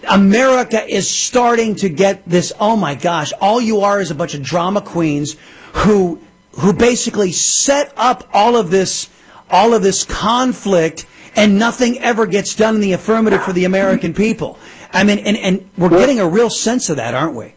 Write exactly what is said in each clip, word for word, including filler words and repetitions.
America is starting to get this, oh my gosh, all you are is a bunch of drama queens who who basically set up all of this all of this conflict, and nothing ever gets done in the affirmative for the American people. I mean, and, and we're getting a real sense of that, aren't we?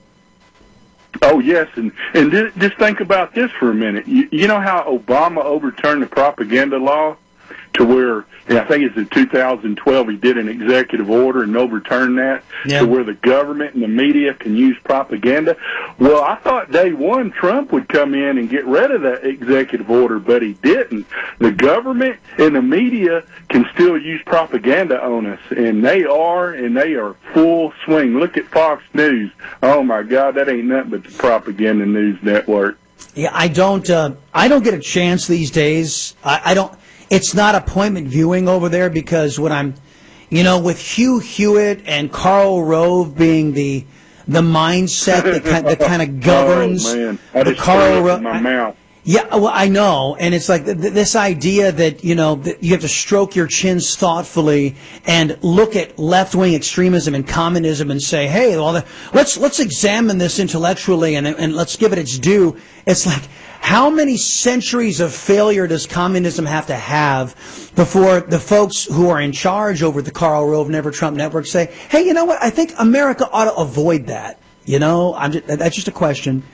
Oh, yes, and, and th- just think about this for a minute. You, you know how Obama overturned the propaganda law to where, and I think it's in two thousand twelve, he did an executive order and overturned that yeah. to where the government and the media can use propaganda. Well, I thought day one Trump would come in and get rid of that executive order, but he didn't. The government and the media can still use propaganda on us, and they are, and they are full swing. Look at Fox News. Oh, my God, that ain't nothing but the propaganda news network. Yeah, I don't, uh, I don't get a chance these days. I, I don't... It's not appointment viewing over there because when I'm, you know, with Hugh Hewitt and Karl Rove being the the mindset that kind, that kind of governs oh, man. I the just Karl Rove. in my mouth. Yeah, well, I know, and it's like th- th- this idea that you know that you have to stroke your chins thoughtfully and look at left-wing extremism and communism and say, hey, well, the, let's let's examine this intellectually and and let's give it its due. It's like, how many centuries of failure does communism have to have before the folks who are in charge over the Karl Rove Never Trump Network say, hey, you know what, I think America ought to avoid that. You know, I'm just, that's just a question.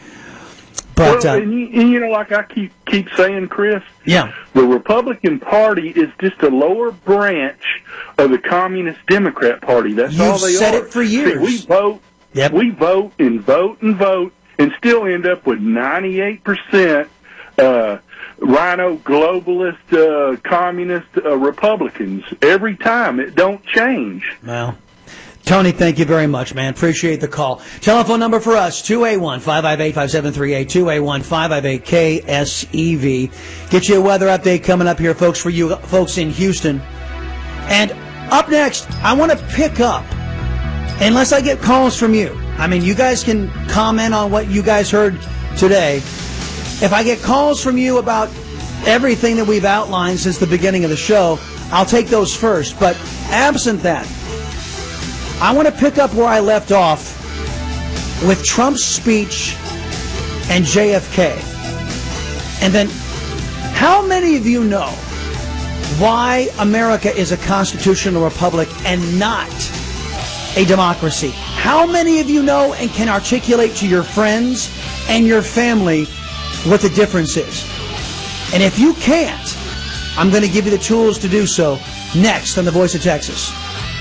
But, well, uh, and, you, and you know, like I keep keep saying, Chris, yeah. the Republican Party is just a lower branch of the Communist Democrat Party. That's You've all they said are. it for years. See, we vote, yep. we vote and vote and vote, and still end up with ninety-eight percent uh, rhino globalist, uh, communist uh, Republicans every time. It don't change. Well, Tony, thank you very much, man. Appreciate the call. Telephone number for us, two eight one, five five eight, five seven three eight, two eight one, five five eight, K S E V. Get you a weather update coming up here, folks, for you folks in Houston. And up next, I want to pick up, unless I get calls from you. I mean, you guys can comment on what you guys heard today. If I get calls from you about everything that we've outlined since the beginning of the show, I'll take those first. But absent that, I want to pick up where I left off with Trump's speech and J F K. And then, how many of you know why America is a constitutional republic and not a democracy? How many of you know and can articulate to your friends and your family what the difference is? And if you can't, I'm going to give you the tools to do so next on The Voice of Texas.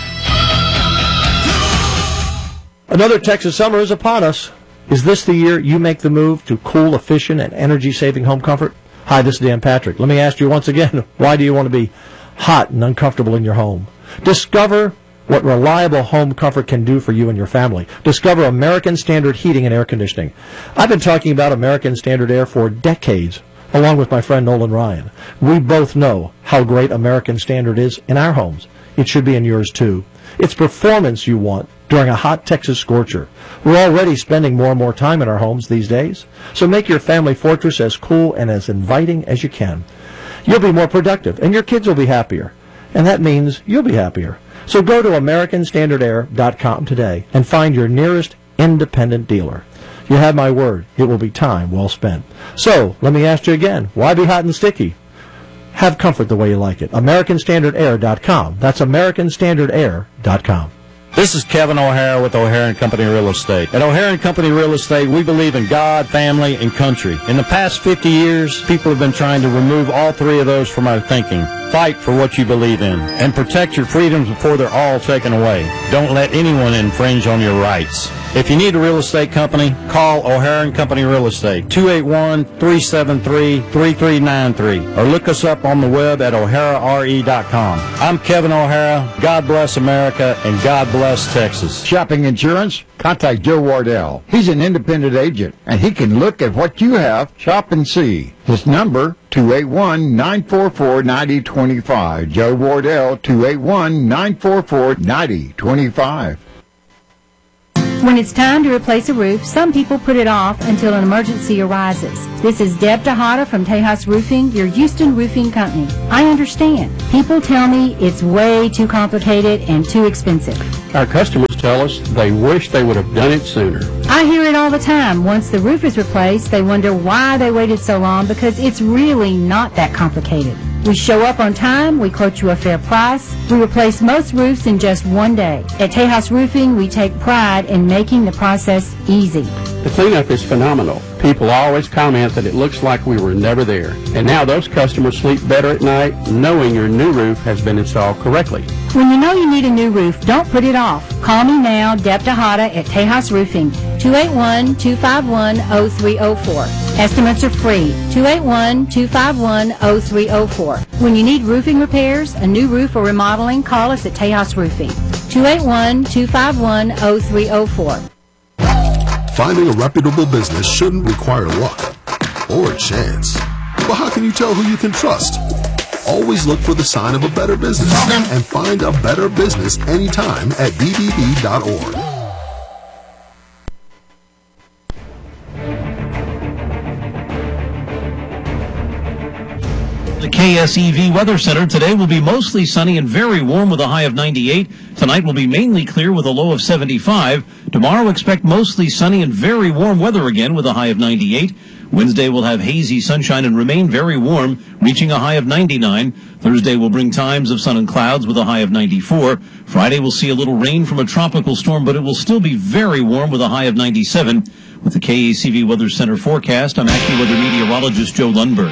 Another Texas summer is upon us. Is this the year you make the move to cool, efficient, and energy-saving home comfort? Hi, this is Dan Patrick. Let me ask you once again, why do you want to be hot and uncomfortable in your home? Discover what reliable home comfort can do for you and your family. Discover American Standard Heating and Air Conditioning. I've been talking about American Standard Air for decades, along with my friend Nolan Ryan. We both know how great American Standard is in our homes. It should be in yours, too. It's performance you want during a hot Texas scorcher. We're already spending more and more time in our homes these days, so make your family fortress as cool and as inviting as you can. You'll be more productive, and your kids will be happier, and that means you'll be happier. So go to American Standard Air dot com today and find your nearest independent dealer. You have my word, it will be time well spent. So, let me ask you again, why be hot and sticky? Have comfort the way you like it. American Standard Air dot com. That's American Standard Air dot com. This is Kevin O'Hara with O'Hara and Company Real Estate. At O'Hara and Company Real Estate, we believe in God, family, and country. In the past fifty years, people have been trying to remove all three of those from our thinking. Fight for what you believe in and protect your freedoms before they're all taken away. Don't let anyone infringe on your rights. If you need a real estate company, call O'Hara and Company Real Estate, two eight one, three seven three, three three nine three, or look us up on the web at O'Hara R E dot com. I'm Kevin O'Hara. God bless America, and God bless Texas. Shopping insurance? Contact Joe Wardell. He's an independent agent, and he can look at what you have, shop and see. His number, two eight one, nine four four, nine zero two five. Joe Wardell, two eight one, nine four four, nine zero two five. When it's time to replace a roof, some people put it off until an emergency arises. This is Deb Tejada from Tejas Roofing, your Houston roofing company. I understand. People tell me it's way too complicated and too expensive. Our customers tell us they wish they would have done it sooner. I hear it all the time. Once the roof is replaced, they wonder why they waited so long, because it's really not that complicated. We show up on time, we quote you a fair price, we replace most roofs in just one day. At Tejas Roofing, we take pride in making the process easy. The cleanup is phenomenal. People always comment that it looks like we were never there. And now those customers sleep better at night knowing your new roof has been installed correctly. When you know you need a new roof, don't put it off. Call me now, Deb Tejada at Tejas Roofing, two eight one, two five one, zero three zero four. Estimates are free, two eight one, two five one, zero three zero four. When you need roofing repairs, a new roof or remodeling, call us at Tejas Roofing, two eight one, two five one, zero three zero four. Finding a reputable business shouldn't require luck or chance. But how can you tell who you can trust? Always look for the sign of a better business and find a better business anytime at b b b dot org. The K S E V Weather Center. Today will be mostly sunny and very warm with a high of ninety-eight. Tonight will be mainly clear with a low of seventy-five. Tomorrow expect mostly sunny and very warm weather again with a high of ninety-eight. Wednesday will have hazy sunshine and remain very warm, reaching a high of ninety-nine. Thursday will bring times of sun and clouds with a high of ninety-four. Friday will see a little rain from a tropical storm, but it will still be very warm with a high of ninety-seven. With the K S E V Weather Center forecast, I'm AccuWeather meteorologist Joe Lundberg.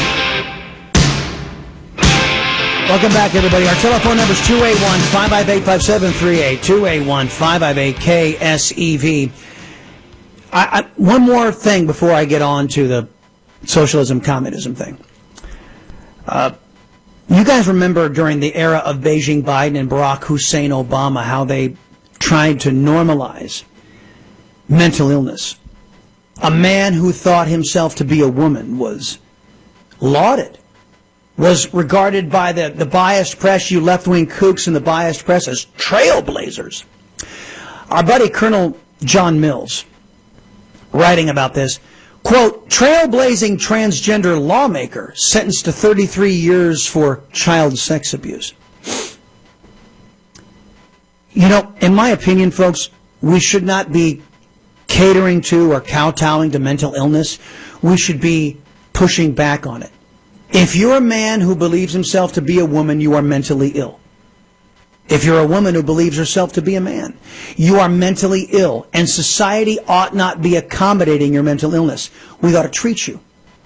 Welcome back, everybody. Our telephone number is two eight one, five five eight, five seven three eight, two eight one, five five eight, K S E V. I, I, one more thing before I get on to the socialism, communism thing. Uh, you guys remember during the era of Beijing Biden and Barack Hussein Obama how they tried to normalize mental illness. A man who thought himself to be a woman was lauded, was regarded by the, the biased press, you left-wing kooks in the biased press, as trailblazers. Our buddy Colonel John Mills, writing about this, quote, trailblazing transgender lawmaker sentenced to thirty-three years for child sex abuse. You know, in my opinion, folks, we should not be catering to or kowtowing to mental illness. We should be pushing back on it. If you're a man who believes himself to be a woman, you are mentally ill. If you're a woman who believes herself to be a man, you are mentally ill, and society ought not be accommodating your mental illness. We ought to treat you.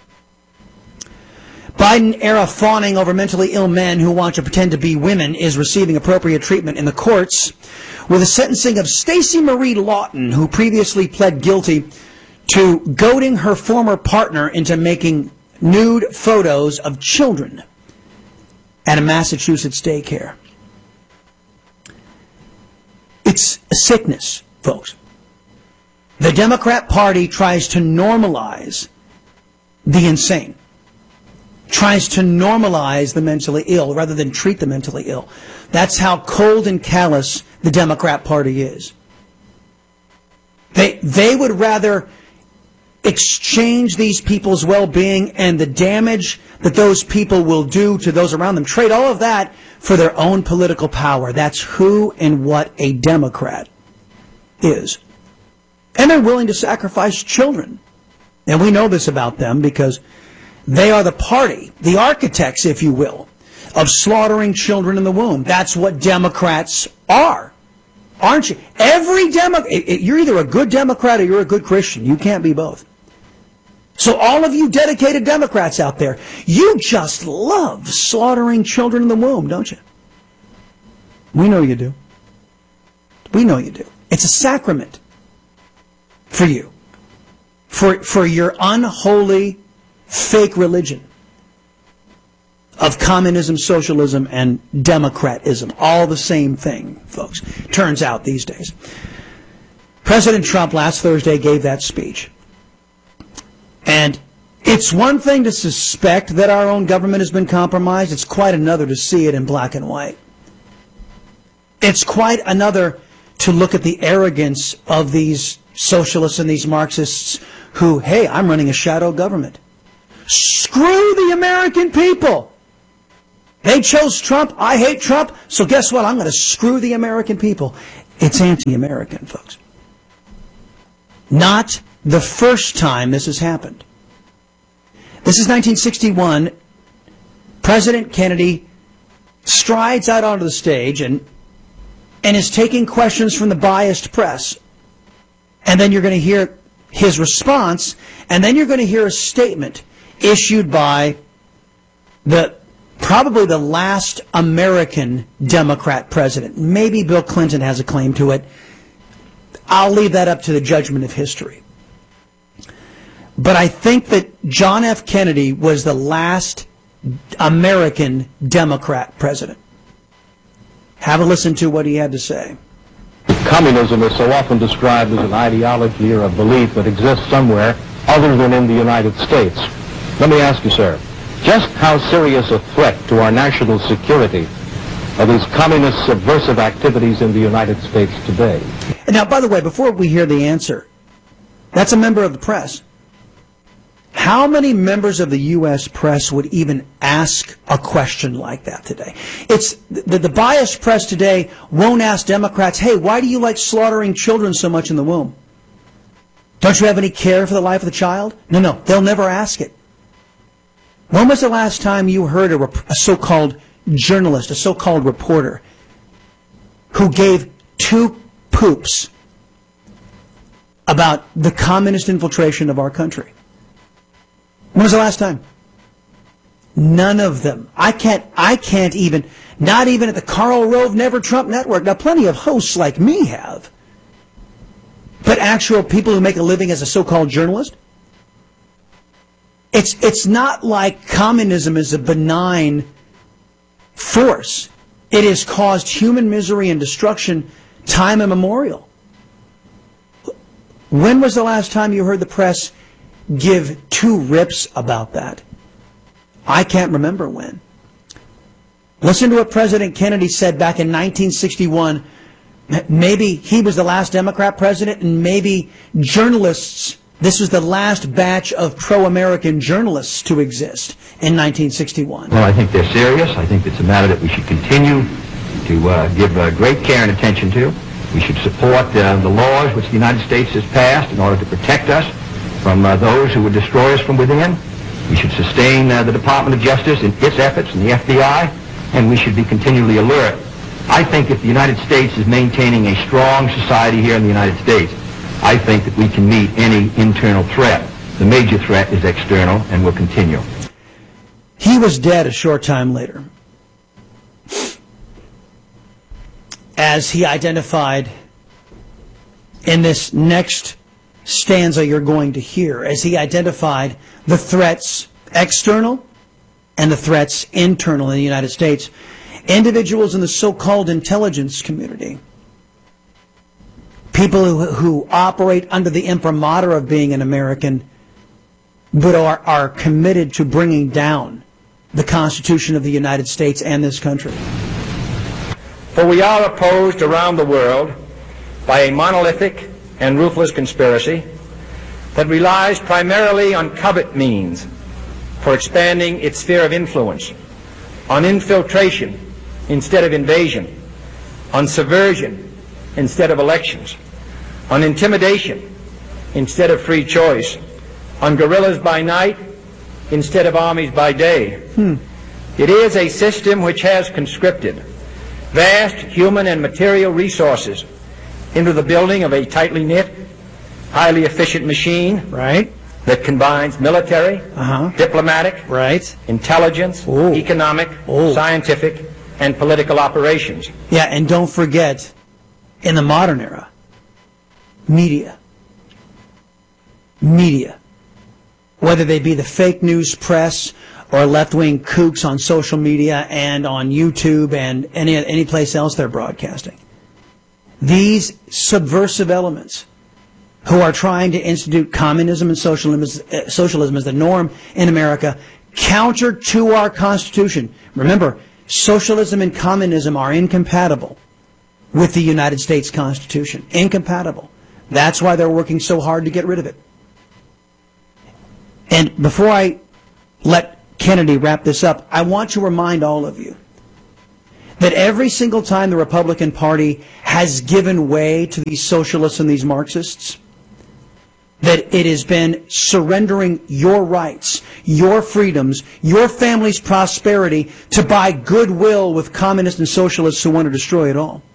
Biden-era fawning over mentally ill men who want to pretend to be women is receiving appropriate treatment in the courts, with the sentencing of Stacey Marie Lawton, who previously pled guilty to goading her former partner into making nude photos of children at a Massachusetts daycare. It's a sickness, folks. The Democrat Party tries to normalize the insane, tries to normalize the mentally ill rather than treat the mentally ill. That's how cold and callous the Democrat Party is. They, they would rather exchange these people's well-being and the damage that those people will do to those around them, trade all of that for their own political power. That's who and what a Democrat is. And they're willing to sacrifice children. And we know this about them because they are the party, the architects, if you will, of slaughtering children in the womb. That's what Democrats are. Aren't you? Every Democrat, you're either a good Democrat or you're a good Christian. You can't be both. So all of you dedicated Democrats out there, you just love slaughtering children in the womb, don't you? We know you do. We know you do. It's a sacrament for you, for, for your unholy, fake religion of communism, socialism, and democratism. All the same thing, folks. Turns out these days. President Trump last Thursday gave that speech. And it's one thing to suspect that our own government has been compromised. It's quite another to see it in black and white. It's quite another to look at the arrogance of these socialists and these Marxists who, hey, I'm running a shadow government. Screw the American people. They chose Trump. I hate Trump. So guess what? I'm going to screw the American people. It's anti-American, folks. Not the first time this has happened. This is nineteen sixty-one. President Kennedy strides out onto the stage and and is taking questions from the biased press. And then you're going to hear his response, and then you're going to hear a statement issued by the probably the last American Democrat president. Maybe Bill Clinton has a claim to it. I'll leave that up to the judgment of history. But I think that John F. Kennedy was the last American Democrat president. Have a listen to what he had to say. Communism is so often described as an ideology or a belief that exists somewhere other than in the United States. Let me ask you, sir, just how serious a threat to our national security are these communist subversive activities in the United States today? And now, by the way, before we hear the answer, that's a member of the press. How many members of the U S press would even ask a question like that today? It's the, the biased press today won't ask Democrats, hey, why do you like slaughtering children so much in the womb? Don't you have any care for the life of the child? No, no, they'll never ask it. When was the last time you heard a, rep- a so-called journalist, a so-called reporter, who gave two poops about the communist infiltration of our country? When was the last time? None of them. I can't, I can't even, not even at the Karl Rove Never Trump Network. Now, plenty of hosts like me have. But actual people who make a living as a so-called journalist? It's, it's not like communism is a benign force. It has caused human misery and destruction time immemorial. When was the last time you heard the press give two rips about that? I can't remember when. Listen to what President Kennedy said back in nineteen sixty-one. Maybe he was the last Democrat president, and maybe journalists, this was the last batch of pro-American journalists to exist in nineteen sixty-one. Well, I think they're serious. I think it's a matter that we should continue to uh, give uh, great care and attention to. We should support uh, the laws which the United States has passed in order to protect us from uh, those who would destroy us from within. We should sustain uh, the Department of Justice in its efforts and the F B I, and we should be continually alert. I think if the United States is maintaining a strong society here in the United States, I think that we can meet any internal threat. The major threat is external and will continue. He was dead a short time later, as he identified in this next stanza you're going to hear, as he identified the threats external and the threats internal in the United States. Individuals in the so-called intelligence community, people who, who operate under the imprimatur of being an American, but are, are committed to bringing down the Constitution of the United States and this country. For we are opposed around the world by a monolithic and ruthless conspiracy that relies primarily on covert means for expanding its sphere of influence, on infiltration instead of invasion, on subversion instead of elections, on intimidation instead of free choice, on guerrillas by night instead of armies by day. Hmm. It is a system which has conscripted vast human and material resources into the building of a tightly knit, highly efficient machine, right, that combines military, uh-huh. diplomatic, right, intelligence, Ooh. economic, Ooh. scientific, and political operations. Yeah, and don't forget, in the modern era, media. Media. Whether they be the fake news press or left-wing kooks on social media and on YouTube and any any place else they're broadcasting. These subversive elements who are trying to institute communism and socialism, uh, socialism as the norm in America, counter to our Constitution. Remember, socialism and communism are incompatible with the United States Constitution. Incompatible. That's why they're working so hard to get rid of it. And before I let Kennedy wrap this up, I want to remind all of you that every single time the Republican Party has given way to these socialists and these Marxists, that it has been surrendering your rights, your freedoms, your family's prosperity to buy goodwill with communists and socialists who want to destroy it all.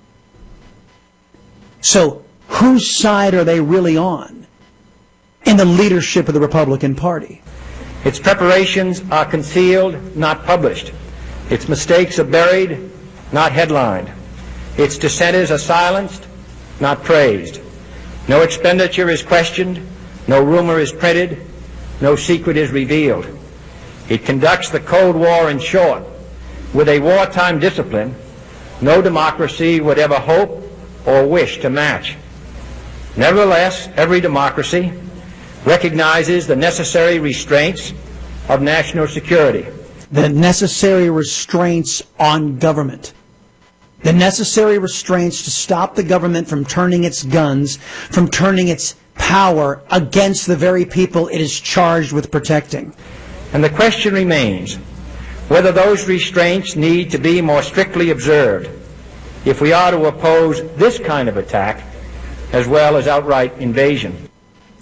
So, whose side are they really on in the leadership of the Republican Party? Its preparations are concealed, not published. Its mistakes are buried, not headlined. Its dissenters are silenced, not praised. No expenditure is questioned, no rumor is printed, no secret is revealed. It conducts the Cold War, in short, with a wartime discipline no democracy would ever hope or wish to match. Nevertheless, every democracy recognizes the necessary restraints of national security. The necessary restraints on government. The necessary restraints to stop the government from turning its guns, from turning its power against the very people it is charged with protecting. And the question remains whether those restraints need to be more strictly observed if we are to oppose this kind of attack as well as outright invasion.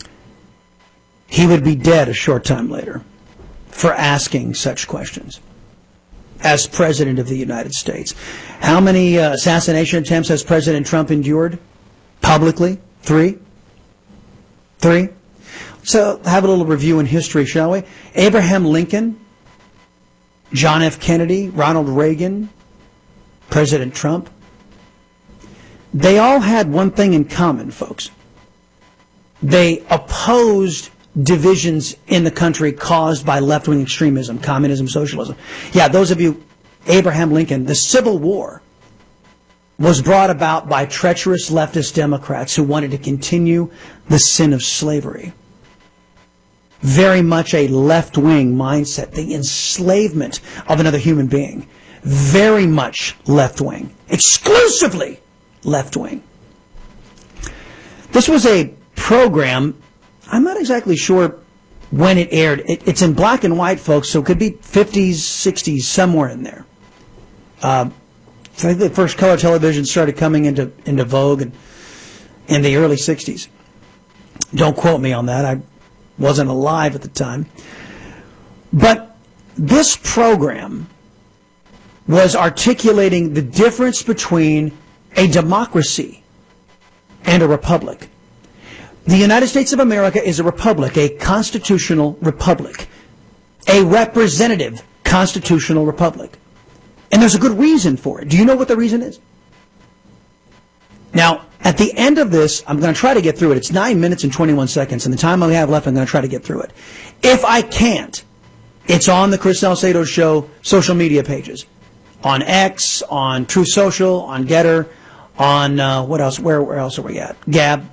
He would be dead a short time later for asking such questions as President of the United States. How many uh, assassination attempts has President Trump endured publicly? Three? Three? So have a little review in history, shall we? Abraham Lincoln, John F. Kennedy, Ronald Reagan, President Trump. They all had one thing in common, folks. They opposed divisions in the country caused by left-wing extremism, communism, socialism. Yeah, those of you, Abraham Lincoln, the Civil War was brought about by treacherous leftist Democrats who wanted to continue the sin of slavery. Very much a left-wing mindset, the enslavement of another human being. Very much left-wing, exclusively left-wing. This was a program, I'm not exactly sure when it aired. It, it's in black and white, folks, so it could be fifties, sixties, somewhere in there. Uh, I think the first color television started coming into, into vogue in, in the early sixties. Don't quote me on that. I wasn't alive at the time. But this program was articulating the difference between a democracy and a republic. The United States of America is a republic, a constitutional republic, a representative constitutional republic. And there's a good reason for it. Do you know what the reason is? Now, at the end of this, I'm going to try to get through it. It's nine minutes and twenty-one seconds, and the time I have left, I'm going to try to get through it. If I can't, it's on the Chris Salcedo Show social media pages. On X, on Truth Social, on Getter, on, uh, what else? Where, where else are we at? Gab.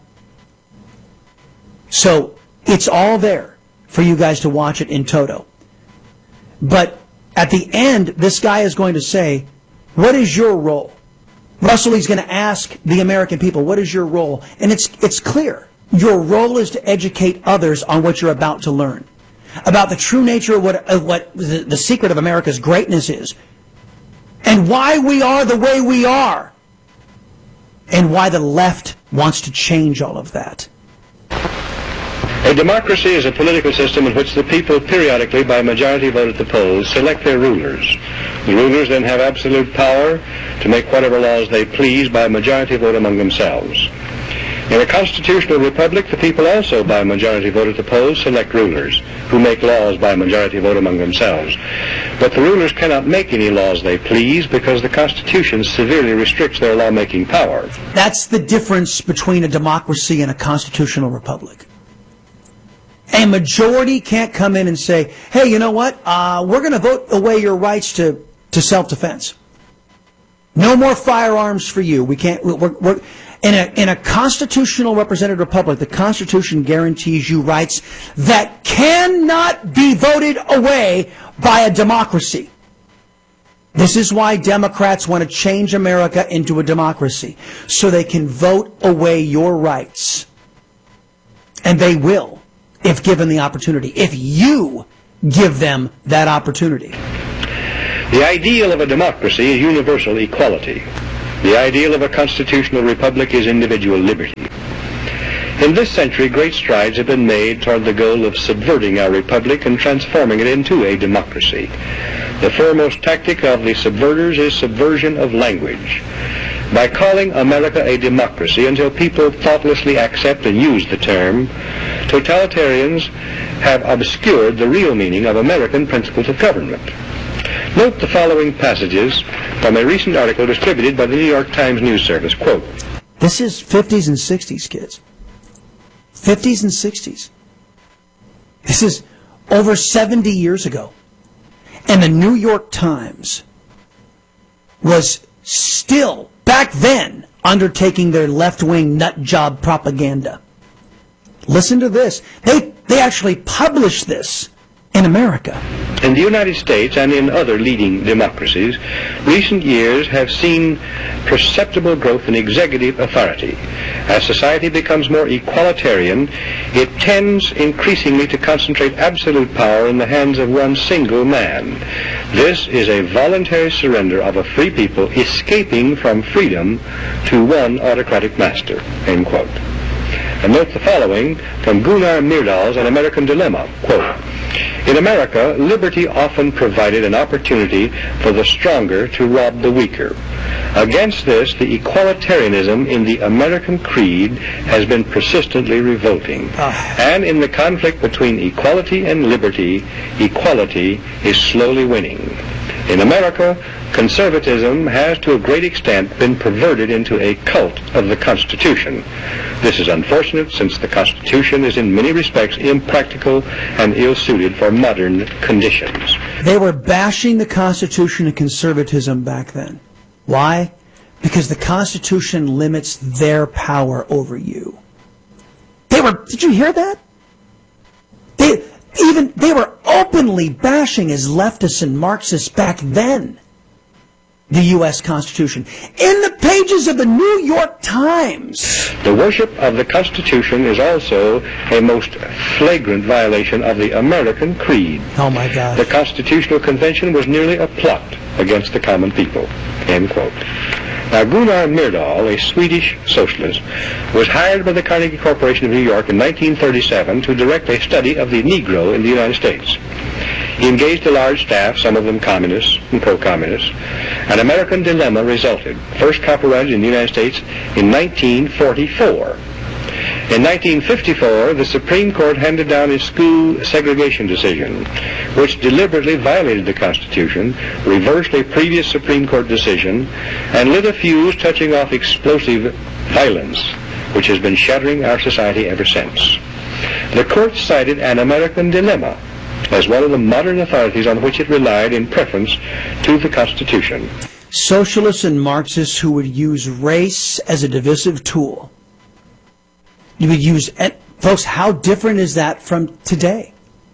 So, it's all there for you guys to watch it in toto. But at the end, this guy is going to say, what is your role? Russell, he's going to ask the American people, what is your role? And it's, it's clear. Your role is to educate others on what you're about to learn. About the true nature of what, of what the, the secret of America's greatness is. And why we are the way we are. And why the left wants to change all of that. A democracy is a political system in which the people periodically, by majority vote at the polls, select their rulers. The rulers then have absolute power to make whatever laws they please by majority vote among themselves. In a constitutional republic, the people also, by majority vote at the polls, select rulers, who make laws by majority vote among themselves. But the rulers cannot make any laws they please because the Constitution severely restricts their lawmaking power. That's the difference between a democracy and a constitutional republic. A majority can't come in and say, hey, you know what, uh, we're going to vote away your rights to, to self-defense. No more firearms for you. We can't, we're, we're, in a, in a constitutional representative republic, the Constitution guarantees you rights that cannot be voted away by a democracy. This is why Democrats want to change America into a democracy, so they can vote away your rights. And they will, if given the opportunity, if you give them that opportunity. The ideal of a democracy is universal equality. The ideal of a constitutional republic is individual liberty. In this century, great strides have been made toward the goal of subverting our republic and transforming it into a democracy. The foremost tactic of the subverters is subversion of language. By calling America a democracy until people thoughtlessly accept and use the term, totalitarians have obscured the real meaning of American principles of government. Note the following passages from a recent article distributed by the New York Times News Service. Quote, this is fifties and sixties, kids. fifties and sixties. This is over seventy years ago. And the New York Times was still, back then, undertaking their left-wing nut job propaganda. Listen to this. They, they actually published this in America. In the United States and in other leading democracies, recent years have seen perceptible growth in executive authority. As society becomes more equalitarian, it tends increasingly to concentrate absolute power in the hands of one single man. This is a voluntary surrender of a free people escaping from freedom to one autocratic master. End quote. And note the following from Gunnar Myrdal's An American Dilemma. Quote, in America, liberty often provided an opportunity for the stronger to rob the weaker. Against this, the equalitarianism in the American creed has been persistently revolting. Ah. And in the conflict between equality and liberty, equality is slowly winning. In America, conservatism has to a great extent been perverted into a cult of the Constitution. This is unfortunate, since the Constitution is in many respects impractical and ill-suited for modern conditions. They were bashing the Constitution and conservatism back then. Why? Because the Constitution limits their power over you. They were, did you hear that? They, even, they were openly bashing as leftists and Marxists back then the U S Constitution. In the pages of the New York Times. The worship of the Constitution is also a most flagrant violation of the American creed. Oh my God. The Constitutional Convention was nearly a plot against the common people. End quote. Now, Gunnar Myrdal, a Swedish socialist, was hired by the Carnegie Corporation of New York in nineteen thirty-seven to direct a study of the Negro in the United States. He engaged a large staff, some of them communists and pro-communists. An American Dilemma resulted, first copyrighted in the United States in nineteen forty-four. In nineteen fifty-four, the Supreme Court handed down a school segregation decision, which deliberately violated the Constitution, reversed a previous Supreme Court decision, and lit a fuse touching off explosive violence, which has been shattering our society ever since. The court cited An American Dilemma as one of the modern authorities on which it relied in preference to the Constitution. Socialists and Marxists who would use race as a divisive tool. You would use, and folks, how different is that from today?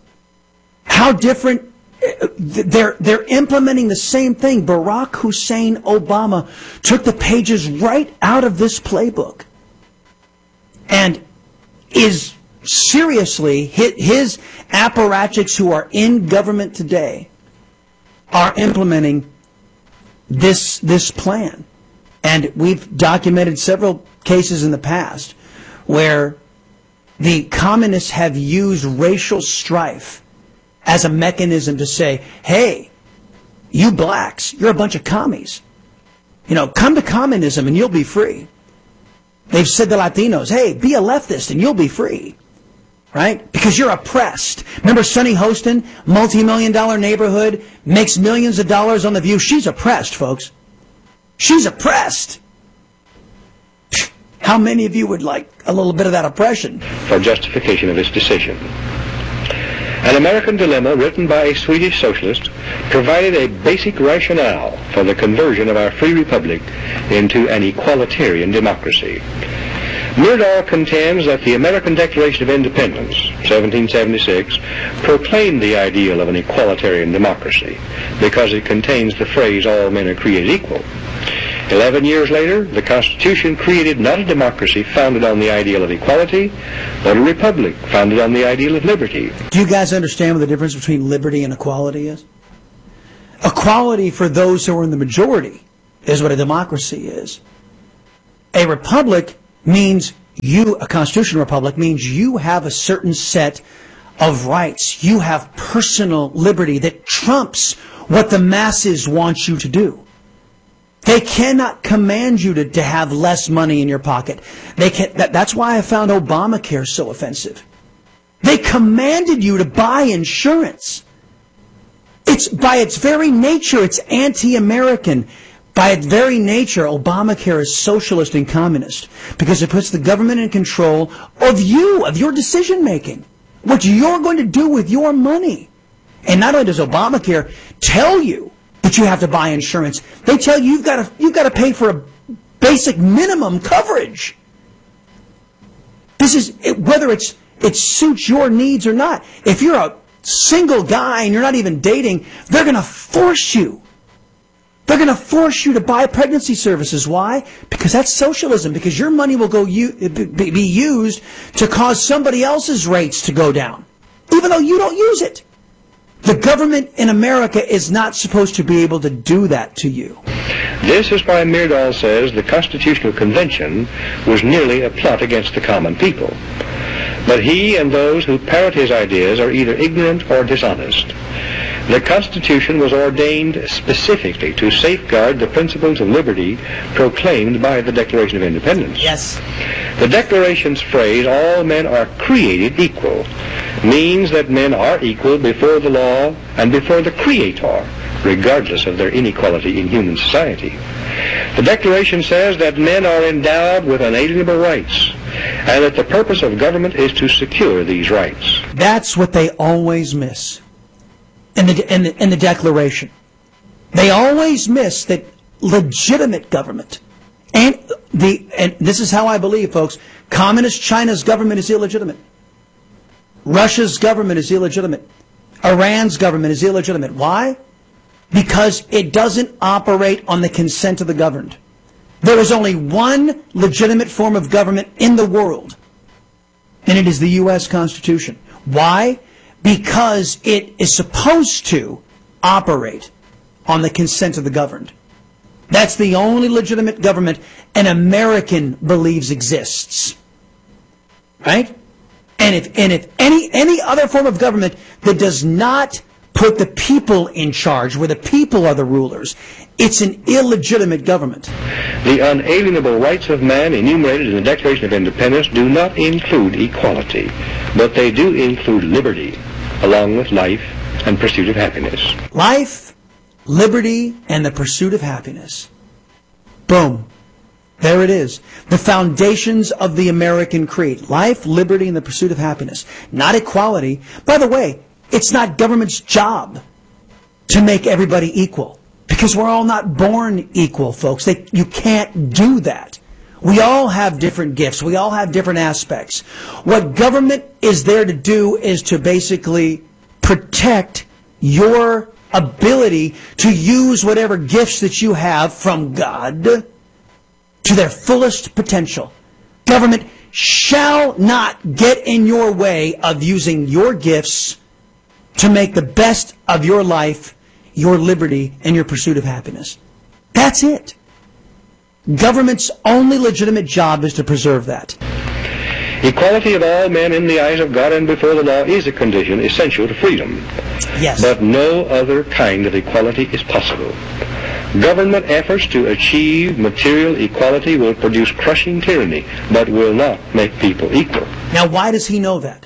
How different, they're, they're implementing the same thing. Barack Hussein Obama took the pages right out of this playbook and is seriously, his apparatchiks who are in government today are implementing this, this plan. And we've documented several cases in the past where the communists have used racial strife as a mechanism to say, hey, you blacks, you're a bunch of commies. You know, come to communism and you'll be free. They've said to Latinos, hey, be a leftist and you'll be free. Right? Because you're oppressed. Remember Sonny Hostin, multi-million dollar neighborhood, makes millions of dollars on The View. She's oppressed, folks. She's oppressed. How many of you would like a little bit of that oppression? For justification of its decision. An American Dilemma, written by a Swedish socialist, provided a basic rationale for the conversion of our free republic into an equalitarian democracy. Myrdal contends that the American Declaration of Independence, seventeen seventy-six, proclaimed the ideal of an equalitarian democracy because it contains the phrase, all men are created equal. Eleven years later, the Constitution created not a democracy founded on the ideal of equality, but a republic founded on the ideal of liberty. Do you guys understand what the difference between liberty and equality is? Equality for those who are in the majority is what a democracy is. A republic means you, a constitutional republic means you have a certain set of rights. You have personal liberty that trumps what the masses want you to do. They cannot command you to, to have less money in your pocket. They can, that, that's why I found Obamacare so offensive. They commanded you to buy insurance. It's by its very nature, it's anti-American. By its very nature, Obamacare is socialist and communist because it puts the government in control of you, of your decision making, what you're going to do with your money. And not only does Obamacare tell you that you have to buy insurance, they tell you you've got to you've got to pay for a basic minimum coverage. This is whether it's it suits your needs or not. If you're a single guy and you're not even dating, they're going to force you. They're going to force you to buy pregnancy services. Why? Because that's socialism. Because your money will go u- be used to cause somebody else's rates to go down, even though you don't use it. The government in America is not supposed to be able to do that to you. This is why Myrdal says the Constitutional Convention was nearly a plot against the common people. But he and those who parrot his ideas are either ignorant or dishonest. The Constitution was ordained specifically to safeguard the principles of liberty proclaimed by the Declaration of Independence. Yes. The Declaration's phrase, all men are created equal, means that men are equal before the law and before the Creator, regardless of their inequality in human society. The Declaration says that men are endowed with unalienable rights, and that the purpose of government is to secure these rights. That's what they always miss in the, in the, in the Declaration. They always miss that legitimate government, and the and this is how I believe, folks, Communist China's government is illegitimate. Russia's government is illegitimate. Iran's government is illegitimate. Why? Because it doesn't operate on the consent of the governed. There is only one legitimate form of government in the world, and it is the U S Constitution. Why? Because it is supposed to operate on the consent of the governed. That's the only legitimate government an American believes exists. Right? And if and if any any other form of government that does not put the people in charge, where the people are the rulers, it's an illegitimate government. The unalienable rights of man enumerated in the Declaration of Independence do not include equality, but they do include liberty, along with life and pursuit of happiness. Life, liberty, and the pursuit of happiness. Boom. There it is. The foundations of the American creed. Life, liberty, and the pursuit of happiness. Not equality. By the way, it's not government's job to make everybody equal. Because we're all not born equal, folks. They, you can't do that. We all have different gifts. We all have different aspects. What government is there to do is to basically protect your ability to use whatever gifts that you have from God to their fullest potential. Government shall not get in your way of using your gifts to make the best of your life, your liberty, and your pursuit of happiness. That's it. Government's only legitimate job is to preserve that. Equality of all men in the eyes of God and before the law is a condition essential to freedom. Yes. But no other kind of equality is possible. Government efforts to achieve material equality will produce crushing tyranny, but will not make people equal. Now, why does he know that?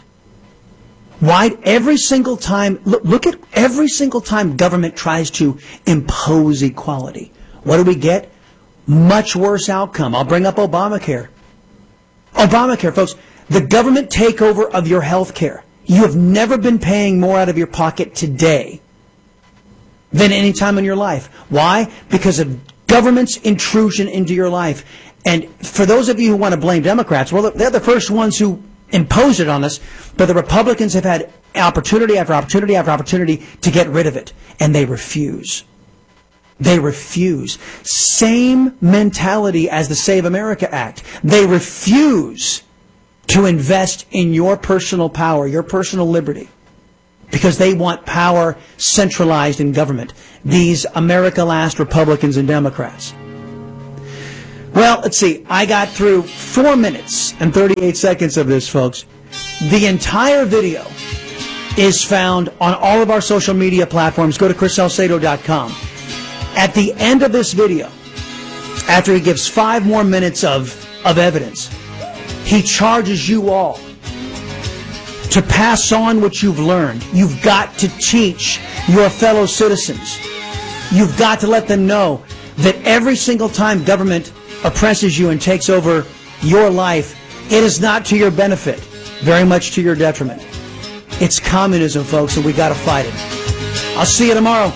Why every single time, look, look at every single time government tries to impose equality, what do we get? Much worse outcome. I'll bring up Obamacare. Obamacare, folks, the government takeover of your health care. You have never been paying more out of your pocket today than any time in your life. Why? Because of government's intrusion into your life. And for those of you who want to blame Democrats, well, they're the first ones who imposed it on us, but the Republicans have had opportunity after opportunity after opportunity to get rid of it, and they refuse. They refuse. Same mentality as the Save America Act. They refuse to invest in your personal power, your personal liberty. because they want power centralized in government. These America Last Republicans and Democrats. Well, let's see. I got through four minutes and thirty-eight seconds of this, folks. The entire video is found on all of our social media platforms. Go to Chris Salcedo dot com. At the end of this video, after he gives five more minutes of, of evidence, he charges you all to pass on what you've learned. You've got to teach your fellow citizens. You've got to let them know that every single time government oppresses you and takes over your life, it is not to your benefit, very much to your detriment. It's communism, folks, and we got to fight it. I'll see you tomorrow.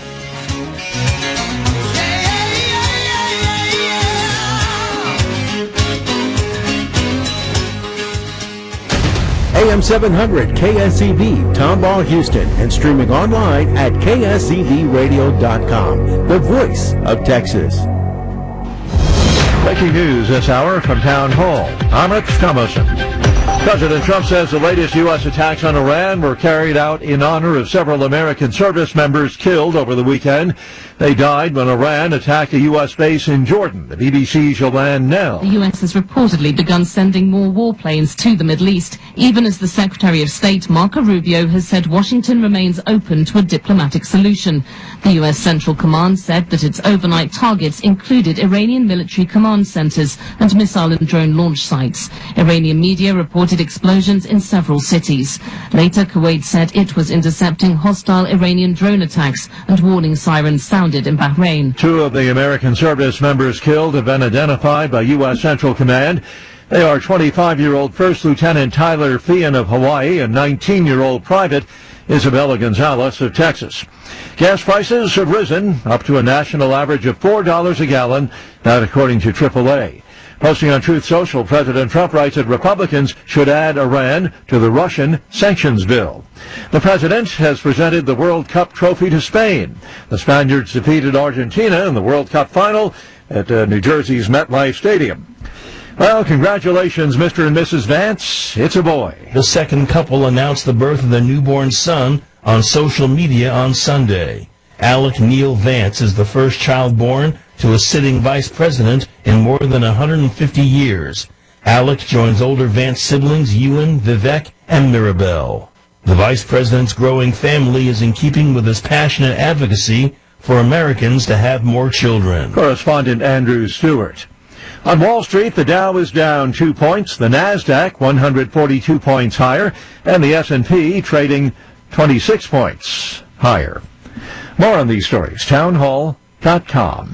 A M seven hundred K S E V, Tomball, Houston, and streaming online at K S E V radio dot com, the voice of Texas. Breaking news this hour from Town Hall. I'm Rich Thomason. President Trump says the latest U S attacks on Iran were carried out in honor of several American service members killed over the weekend. They died when Iran attacked a U S base in Jordan. The B B C's Joanne Nell. The U S has reportedly begun sending more warplanes to the Middle East, even as the Secretary of State, Marco Rubio, has said Washington remains open to a diplomatic solution. The U S Central Command said that its overnight targets included Iranian military command centers and missile and drone launch sites. Iranian media reported explosions in several cities. Later, Kuwait said it was intercepting hostile Iranian drone attacks, and warning sirens sounded in Bahrain. Two of the American service members killed have been identified by U S Central Command. They are twenty-five-year-old First Lieutenant Tyler Feehan of Hawaii and nineteen-year-old Private Isabella Gonzalez of Texas. Gas prices have risen up to a national average of four dollars a gallon, that according to triple A. Posting on Truth Social, President Trump writes that Republicans should add Iran to the Russian sanctions bill. The president has presented the World Cup trophy to Spain. The Spaniards defeated Argentina in the World Cup final at uh, New Jersey's MetLife Stadium. Well, congratulations, Mister and Missus Vance. It's a boy. The second couple announced the birth of their newborn son on social media on Sunday. Alec Neil Vance is the first child born to a sitting vice president in more than one hundred fifty years. Alec joins older Vance siblings Ewan, Vivek, and Mirabelle. The vice president's growing family is in keeping with his passionate advocacy for Americans to have more children. Correspondent Andrew Stewart. On Wall Street, the Dow is down two points, the NASDAQ one hundred forty-two points higher, and the S and P trading twenty-six points higher. More on these stories, town hall dot com.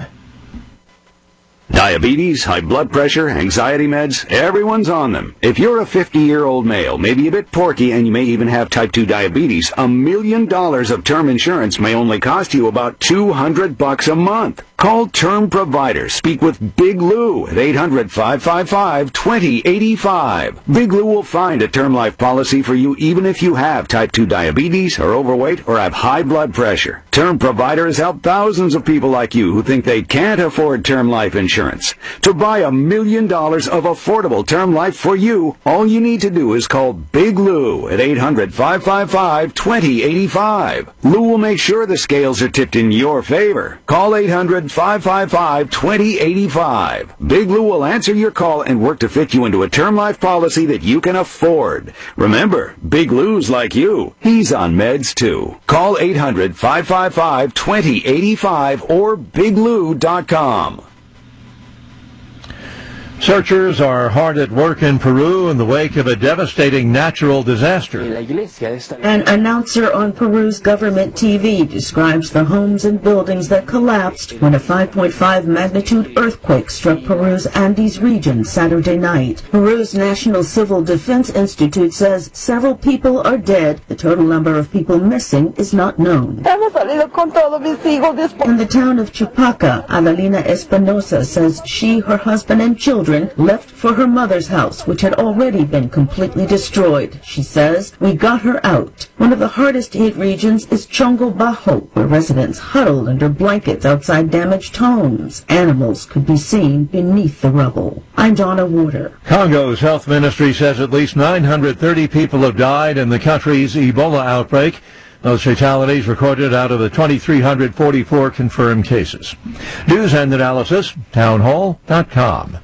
Diabetes, high blood pressure, anxiety meds, everyone's on them. If you're a fifty-year-old male, maybe a bit porky, and you may even have type two diabetes, a million dollars of term insurance may only cost you about two hundred bucks a month. Call Term Provider. Speak with Big Lou at eight hundred, five five five, two zero eight five. Big Lou will find a term life policy for you even if you have type two diabetes, are overweight, or have high blood pressure. Term Provider has helped thousands of people like you who think they can't afford term life insurance. To buy a million dollars of affordable term life for you, all you need to do is call Big Lou at eight hundred, five five five, two zero eight five. Lou will make sure the scales are tipped in your favor. Call eight hundred, five five five, two zero eight five. Big Lou will answer your call and work to fit you into a term life policy that you can afford. Remember, Big Lou's like you. He's on meds too. Call eight hundred, five five five, two zero eight five or big lou dot com. Searchers are hard at work in Peru in the wake of a devastating natural disaster. An announcer on Peru's government T V describes the homes and buildings that collapsed when a five point five magnitude earthquake struck Peru's Andes region Saturday night. Peru's National Civil Defense Institute says several people are dead. The total number of people missing is not known. In the town of Chupaca, Adelina Espinosa says she, her husband, and children left for her mother's house, which had already been completely destroyed. She says, "We got her out." One of the hardest hit regions is Chongo Bajo, where residents huddled under blankets outside damaged homes. Animals could be seen beneath the rubble. I'm Donna Warder. Congo's health ministry says at least nine hundred thirty people have died in the country's Ebola outbreak. Those fatalities recorded out of the two thousand three hundred forty-four confirmed cases. News and analysis, townhall dot com.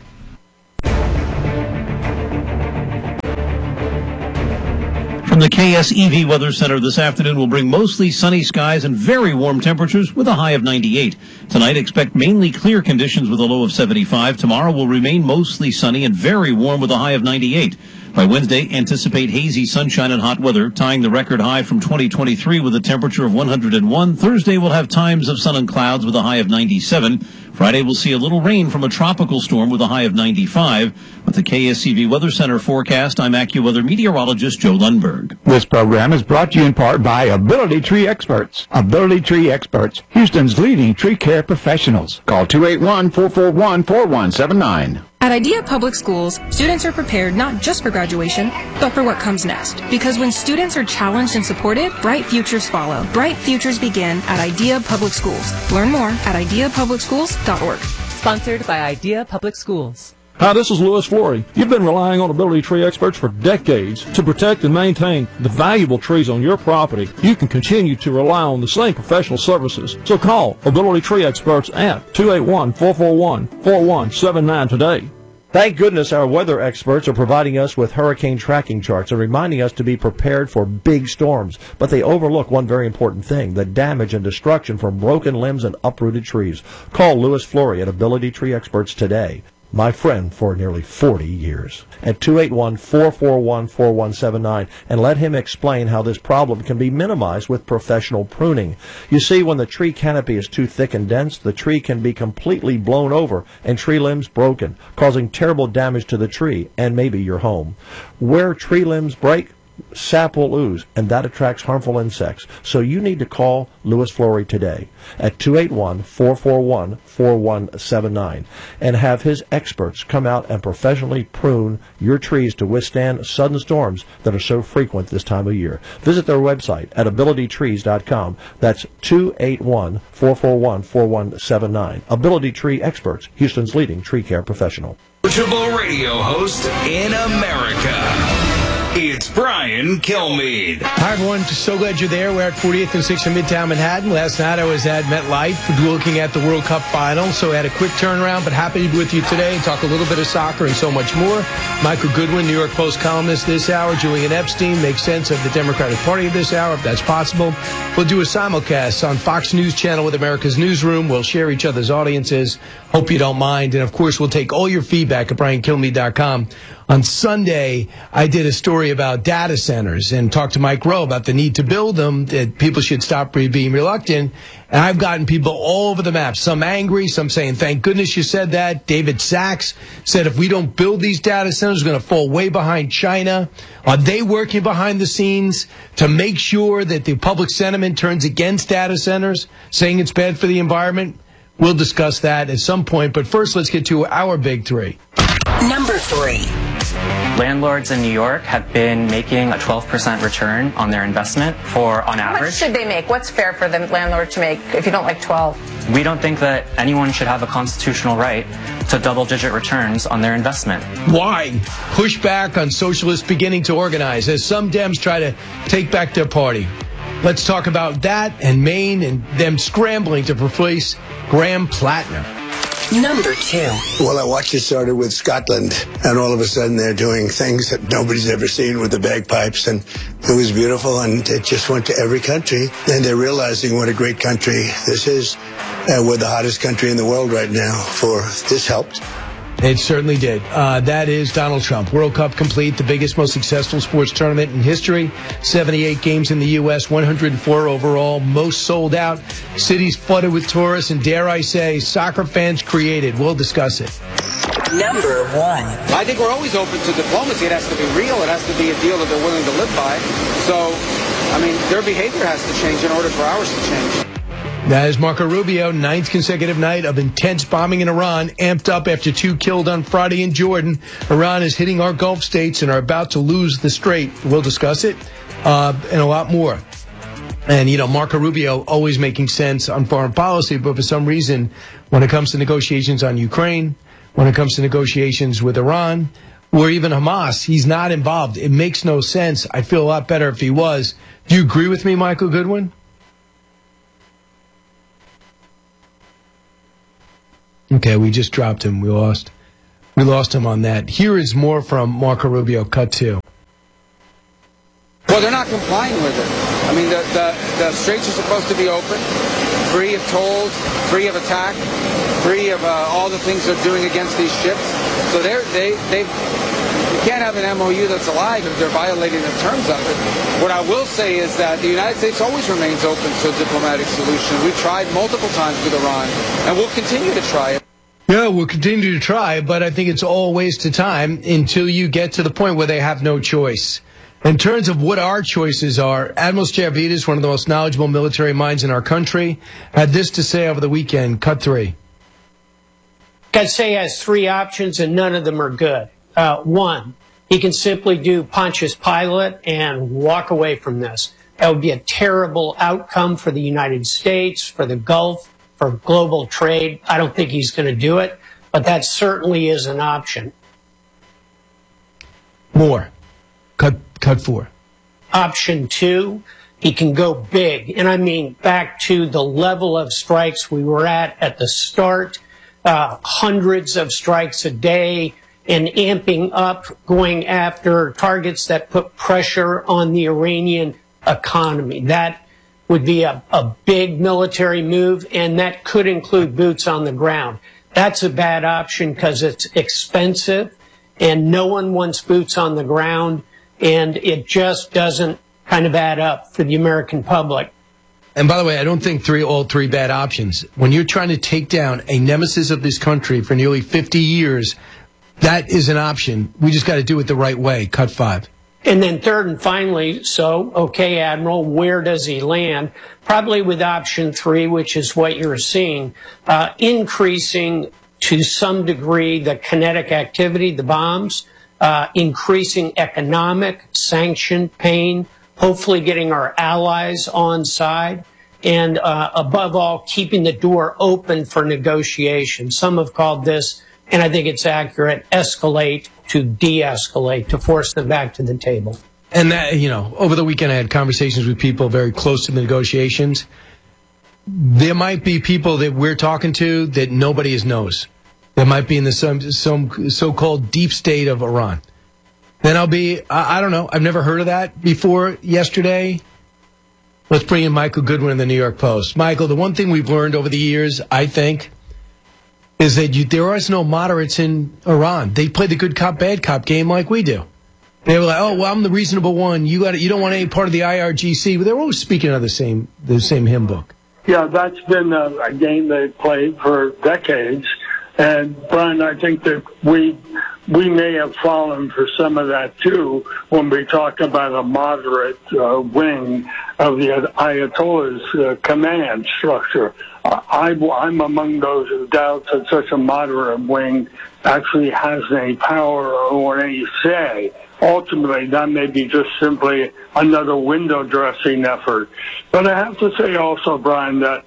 From the K S E V Weather Center this afternoon will bring mostly sunny skies and very warm temperatures with a high of ninety-eight. Tonight, expect mainly clear conditions with a low of seventy-five. Tomorrow will remain mostly sunny and very warm with a high of ninety-eight. By Wednesday, anticipate hazy sunshine and hot weather, tying the record high from twenty twenty-three with a temperature of one hundred one. Thursday will have times of sun and clouds with a high of ninety-seven. Friday will see a little rain from a tropical storm with a high of ninety-five. With the K S E V Weather Center forecast, I'm AccuWeather meteorologist Joe Lundberg. This program is brought to you in part by Ability Tree Experts. Ability Tree Experts, Houston's leading tree care professionals. Call two eight one, four four one, four one seven nine. At Idea Public Schools, students are prepared not just for graduation, but for what comes next. Because when students are challenged and supported, bright futures follow. Bright futures begin at Idea Public Schools. Learn more at idea public schools dot org. Sponsored by Idea Public Schools. Hi, this is Louis Flory. You've been relying on Ability Tree Experts for decades to protect and maintain the valuable trees on your property. You can continue to rely on the same professional services. So call Ability Tree Experts at two eight one, four four one, four one seven nine today. Thank goodness our weather experts are providing us with hurricane tracking charts and reminding us to be prepared for big storms. But they overlook one very important thing, the damage and destruction from broken limbs and uprooted trees. Call Louis Flory at Ability Tree Experts today. My friend for nearly forty years. At two eight one, four four one, four one seven nine, and let him explain how this problem can be minimized with professional pruning. You see, when the tree canopy is too thick and dense, the tree can be completely blown over and tree limbs broken, causing terrible damage to the tree and maybe your home. Where tree limbs break, sap will ooze, and that attracts harmful insects. So you need to call Louis Flory today at two eight one, four four one, four one seven nine and have his experts come out and professionally prune your trees to withstand sudden storms that are so frequent this time of year. Visit their website at ability trees dot com. That's two eight one, four four one, four one seven nine. Ability Tree Experts, Houston's leading tree care professional. Coachable radio host in America. It's Brian Kilmeade. Hi, everyone. So glad you're there. We're at forty-eighth and sixth in Midtown Manhattan. Last night I was at MetLife looking at the World Cup final, so I had a quick turnaround, but happy to be with you today and talk a little bit of soccer and so much more. Michael Goodwin, New York Post columnist this hour. Julian Epstein makes sense of the Democratic Party this hour, if that's possible. We'll do a simulcast on Fox News Channel with America's Newsroom. We'll share each other's audiences. Hope you don't mind. And, of course, we'll take all your feedback at brian kilmeade dot com. On Sunday, I did a story about data centers and talked to Mike Rowe about the need to build them, that people should stop being reluctant. And I've gotten people all over the map, some angry, some saying, thank goodness you said that. David Sachs said if we don't build these data centers, we're going to fall way behind China. Are they working behind the scenes to make sure that the public sentiment turns against data centers, saying it's bad for the environment? We'll discuss that at some point. But first, let's get to our big three. Number three. Landlords in New York have been making a twelve percent return on their investment for, on How average. much should they make? What's fair for the landlord to make if you don't like twelve? We don't think that anyone should have a constitutional right to double-digit returns on their investment. Why? Pushback on socialists beginning to organize as some Dems try to take back their party. Let's talk about that and Maine and them scrambling to replace Graham Plattner. Number two. Well, I watched it started with Scotland, and all of a sudden they're doing things that nobody's ever seen with the bagpipes, and it was beautiful, and it just went to every country, and they're realizing what a great country this is. Uh, we're the hottest country in the world right now, for this helped. It certainly did. Uh, that is Donald Trump. World Cup complete, the biggest, most successful sports tournament in history. seventy-eight games in the U S, one hundred four overall, most sold out. Cities flooded with tourists, and dare I say, soccer fans created. We'll discuss it. Number one. I think we're always open to diplomacy. It has to be real. It has to be a deal that they're willing to live by. So, I mean, their behavior has to change in order for ours to change. That is Marco Rubio, ninth consecutive night of intense bombing in Iran, amped up after two killed on Friday in Jordan. Iran is hitting our Gulf states and are about to lose the strait. We'll discuss it uh, and a lot more. And, you know, Marco Rubio always making sense on foreign policy, but for some reason, when it comes to negotiations on Ukraine, when it comes to negotiations with Iran, or even Hamas. He's not involved. It makes no sense. I'd feel a lot better if he was. Do you agree with me, Michael Goodwin? Okay, we just dropped him. We lost. We lost him on that. Here is more from Marco Rubio, cut two. Well, they're not complying with it. I mean, the, the, the straits are supposed to be open, free of tolls, free of attack, free of uh, all the things they're doing against these ships. So they're, they, they've, you can't have an M O U that's alive if they're violating the terms of it. What I will say is that the United States always remains open to a diplomatic solution. We've tried multiple times with Iran, and we'll continue to try it. Yeah, we'll continue to try, but I think it's all a waste of time until you get to the point where they have no choice. In terms of what our choices are, Admiral Stavridis, one of the most knowledgeable military minds in our country, had this to say over the weekend. Cut three. I'd say he has three options, and none of them are good. Uh, one, he can simply do Pontius Pilate and walk away from this. That would be a terrible outcome for the United States, for the Gulf, for global trade. I don't think he's going to do it, but that certainly is an option. More. Cut, cut four. Option two, he can go big. And I mean back to the level of strikes we were at at the start, uh, hundreds of strikes a day, and amping up, going after targets that put pressure on the Iranian economy. That would be a, a big military move, and that could include boots on the ground. That's a bad option because it's expensive, and no one wants boots on the ground, and it just doesn't kind of add up for the American public. And by the way, I don't think three all three bad options. When you're trying to take down a nemesis of this country for nearly fifty years, that is an option. We just got to do it the right way. Cut five. And then third and finally, so, okay, Admiral, where does he land? Probably with option three, which is what you're seeing, uh, increasing to some degree the kinetic activity, the bombs, uh, increasing economic sanction pain, hopefully getting our allies on side, and uh, above all, keeping the door open for negotiation. Some have called this, and I think it's accurate, escalate to de-escalate, to force them back to the table. And that, you know, over the weekend I had conversations with people very close to the negotiations. There might be people that we're talking to that nobody knows. That might be in the some, some so-called deep state of Iran. Then I'll be, I, I don't know, I've never heard of that before yesterday. Let's bring in Michael Goodwin in the New York Post. Michael, the one thing we've learned over the years, I think, is that you, there is no moderates in Iran. They play the good cop, bad cop game like we do. They were like, oh, well, I'm the reasonable one. You got, you don't want any part of the I R G C. But they're always speaking of the same, the same hymn book. Yeah, that's been a, a game they've played for decades. And, Brian, I think that we we may have fallen for some of that, too, when we talk about a moderate uh, wing of the Ayatollah's uh, command structure. I, I'm among those who doubt that such a moderate wing actually has any power or any say. Ultimately, that may be just simply another window dressing effort. But I have to say also, Brian, that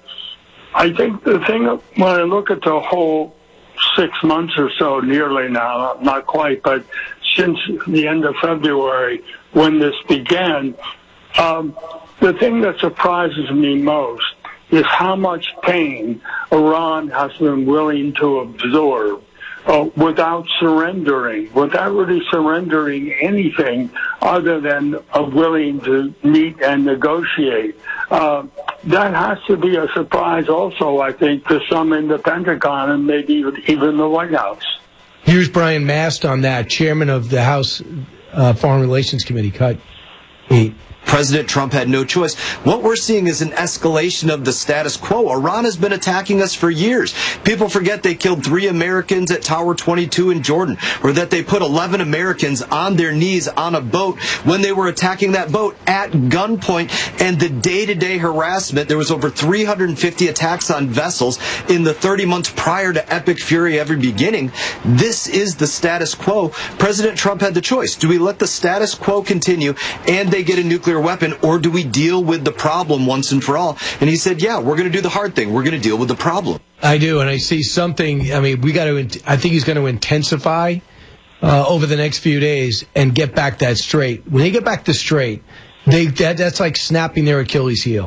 I think the thing, when I look at the whole six months or so, nearly now, not quite, but since the end of February when this began, um, the thing that surprises me most is how much pain Iran has been willing to absorb uh, without surrendering, without really surrendering anything other than uh, willing to meet and negotiate. Uh, that has to be a surprise also, I think, to some in the Pentagon and maybe even the White House. Here's Brian Mast on that, chairman of the House uh, Foreign Relations Committee. Cut eight. President Trump had no choice. What we're seeing is an escalation of the status quo. Iran has been attacking us for years. People forget they killed three Americans at Tower twenty-two in Jordan, or that they put eleven Americans on their knees on a boat when they were attacking that boat at gunpoint, and the day-to-day harassment. There was over three hundred fifty attacks on vessels in the thirty months prior to Epic Fury ever beginning. This is the status quo. President Trump had the choice. Do we let the status quo continue and they get a nuclear weapon, or do we deal with the problem once and for all? And he said, yeah, we're going to do the hard thing. We're going to deal with the problem. I do, and I see something. I mean, we got to, I think he's going to intensify uh, over the next few days and get back that straight. When they get back to straight, they that, that's like snapping their Achilles heel.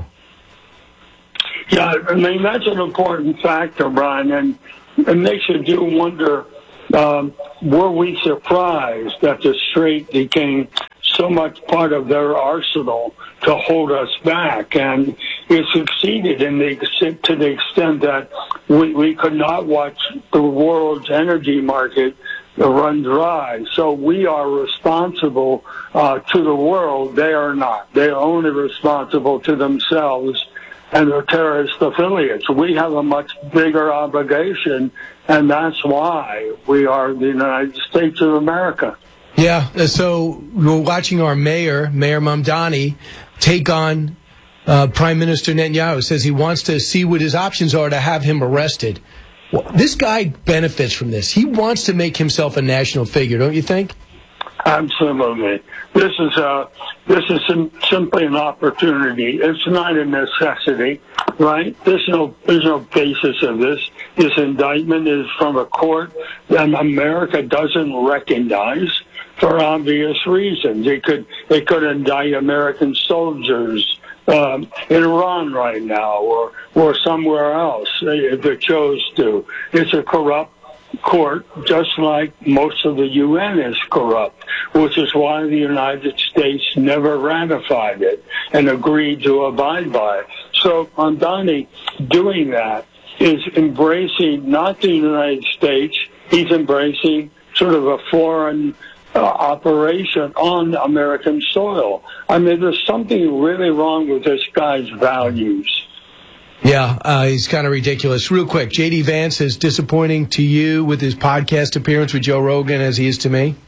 Yeah, I mean, that's an important factor, Brian, and it makes you do wonder, um, were we surprised that the strait became so much part of their arsenal to hold us back? And it succeeded in the, to the extent that we, we could not watch the world's energy market run dry. So we are responsible uh, to the world. They are not. They are only responsible to themselves and their terrorist affiliates. We have a much bigger obligation, and that's why we are the United States of America. Yeah, so we're watching our mayor, Mayor Mamdani, take on uh, Prime Minister Netanyahu. Says he wants to see what his options are to have him arrested. Well, this guy benefits from this. He wants to make himself a national figure, don't you think? Absolutely. This is a this is sim- simply an opportunity. It's not a necessity, right? There's no there's no basis of this. This indictment is from a court that America doesn't recognize for obvious reasons. It could it could indict American soldiers um, in Iran right now, or or somewhere else if it chose to. It's a corrupt court, just like most of the U N is corrupt, which is why the United States never ratified it and agreed to abide by it. So Mamdani doing that is embracing not the United States, he's embracing sort of a foreign uh, operation on American soil. I mean, there's something really wrong with this guy's values. Yeah, uh, he's kind of ridiculous. Real quick, J D. Vance is disappointing to you with his podcast appearance with Joe Rogan as he is to me?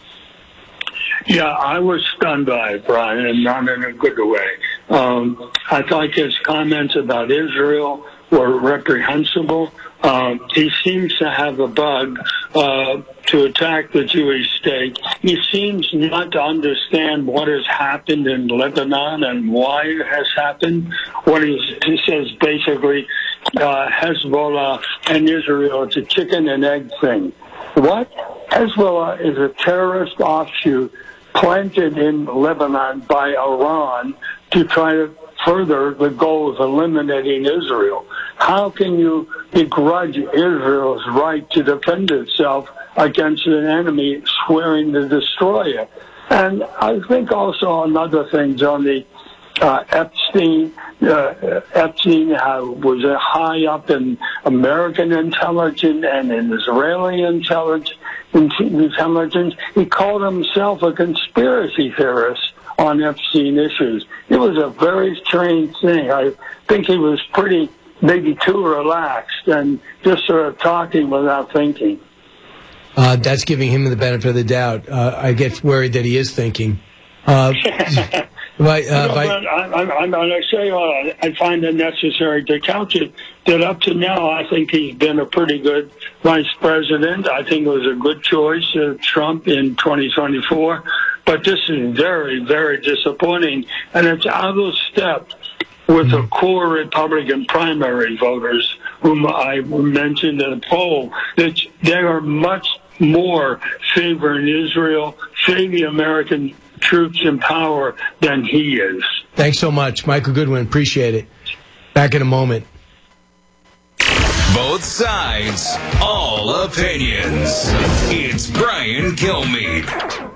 Yeah, I was stunned by it, Brian, and not in a good way. Um, I thought his comments about Israel were reprehensible. Um, he seems to have a bug uh, to attack the Jewish state. He seems not to understand what has happened in Lebanon and why it has happened. What he, he says basically, uh, Hezbollah and Israel, it's a chicken and egg thing. What? Hezbollah is a terrorist offshoot planted in Lebanon by Iran to try to further the goal of eliminating Israel. How can you begrudge Israel's right to defend itself against an enemy swearing to destroy it? And I think also another thing, on the uh, Epstein, uh, Epstein uh, was a high up in American intelligence and in Israeli intelligence. intelligence. He called himself a conspiracy theorist on Epstein issues. It was a very strange thing. I think he was pretty, maybe too relaxed and just sort of talking without thinking. Uh, that's giving him the benefit of the doubt. Uh, I get worried that he is thinking. Uh, but, uh, no, by, but I, I, I, I say uh, I find it necessary to couch it that up to now I think he's been a pretty good vice president. I think it was a good choice, uh, Trump in twenty twenty-four. But this is very, very disappointing, and it's out of step with the core Republican primary voters, whom I mentioned in a poll, that they are much more favoring Israel, favoring the American troops in power than he is. Thanks so much, Michael Goodwin. Appreciate it. Back in a moment. Both sides, all opinions. It's Brian Kilmeade.